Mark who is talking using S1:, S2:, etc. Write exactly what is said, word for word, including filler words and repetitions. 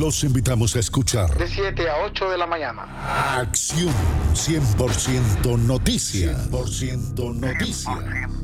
S1: Los invitamos a escuchar
S2: De siete a ocho de la mañana.
S1: Acción cien por ciento Noticias. cien por ciento Noticias.